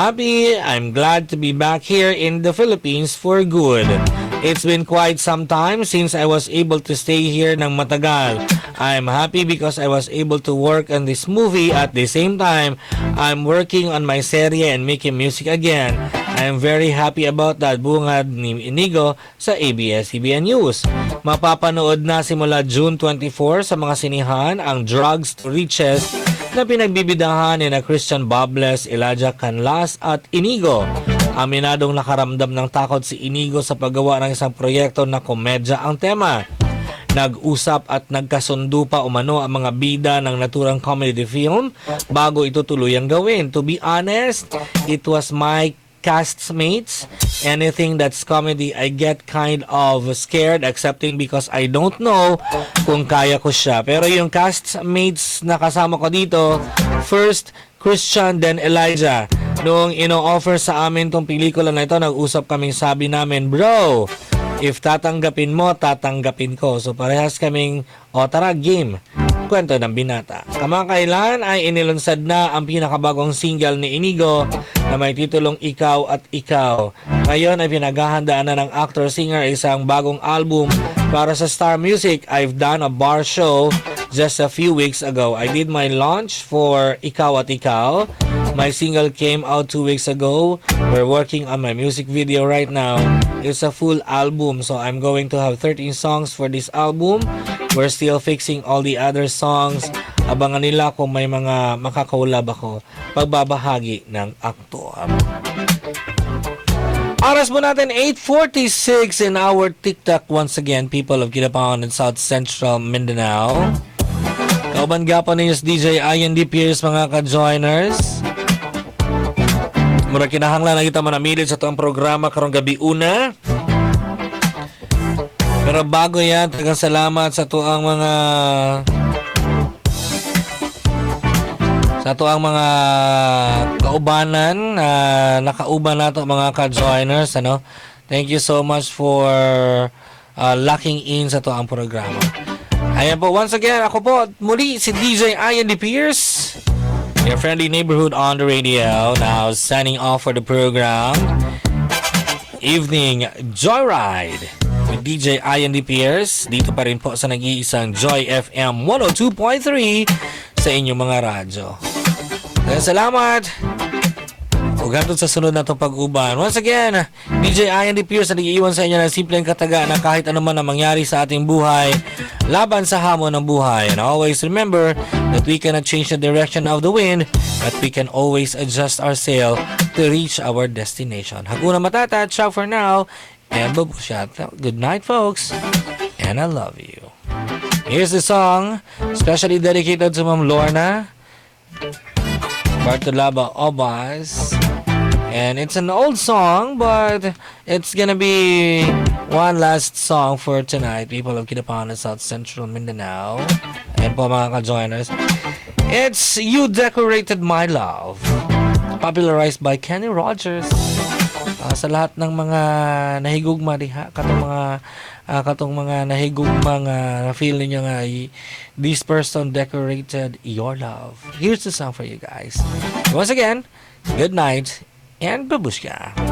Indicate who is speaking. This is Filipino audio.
Speaker 1: Happy. I'm glad to be back here in the Philippines for good. It's been quite some time since I was able to stay here ng matagal. I'm happy because I was able to work on this movie at the same time. I'm working on my serye and making music again. I'm very happy about that, bungad ni Inigo sa ABS-CBN News. Mapapanood na simula June 24 sa mga sinihan ang Drugs to Riches na pinagbibidahan ni na Christian Bables, Elijah Canlas at Inigo. Aminadong nakaramdam ng takot si Inigo sa paggawa ng isang proyekto na komedya ang tema. Nag-usap at nagkasundo pa umano ang mga bida ng naturang comedy film bago ito tuluyang gawin. To be honest, it was my castmates. Anything that's comedy, I get kind of scared accepting because I don't know kung kaya ko siya. Pero yung castmates na kasama ko dito, first Christian, then Elijah. Noong ino-offer sa amin tong pelikula na ito, nag-usap kaming sabi namin, bro, if tatanggapin mo, tatanggapin ko. So parehas kaming, tara, game. Kwento ng binata. Kamakailan ay inilunsad na ang pinakabagong single ni Inigo na may titulong Ikaw at Ikaw. Ngayon ay pinaghahandaan na ng actor-singer isang bagong album para sa Star Music. I've done a bar show just a few weeks ago. I did my launch for Ikaw at Ikaw. My single came out 2 weeks ago. We're working on my music video right now. It's a full album, so I'm going to have 13 songs for this album. We're still fixing all the other songs. Abangan nila kung may mga makakaulab ako pagbabahagi ng aktor. Oras mo natin 8:46 in our TikTok once again, people of Kidapawan and South Central Mindanao. Kauban gapon ninyo si DJ Ian D. Pierce, mga ka-joiners. Muna kinahanglan na kita manamilit sa itong programa karong gabi una. Pero bago yan, tagang salamat sa tuang mga kaubanan na nakauban nato mga ka-joiners, ano. Thank you so much for locking in sa tuang programa. Ayan po, once again, ako po muli si DJ Ian D. Pierce, your friendly neighborhood on the radio, now signing off for the program Evening Joyride with DJ Ian D. Pierce. Dito pa rin po sa nag-iisang Joy FM 102.3 sa inyong mga radyo. Kaya salamat. Ugatod sa sunod na itong pag-uban. Once again, DJ Ian D. Pierce na nag-iiwan sa inyo ng simpleng kataga na kahit anuman ang mangyari sa ating buhay, laban sa hamon ng buhay. And always remember that we cannot change the direction of the wind, but we can always adjust our sail to reach our destination. Hakuna Matata, ciao for now, and babushat. Good night, folks, and I love you. Here's the song, specially dedicated to Ma'am Lorna Bartolaba Obas. And it's an old song, but it's gonna be one last song for tonight, people of Kidapawan and South Central Mindanao. Ayan po mga ka-joiners. It's You Decorated My Love, popularized by Kenny Rogers. Sa lahat ng mga nahigugma diha, katong mga nahigugma nga na-feel ninyo nga this person decorated your love. Here's the song for you guys. Once again, good night and babushka.